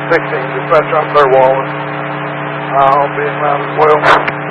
16, dispatch on Clearwater. I'll be in line as well.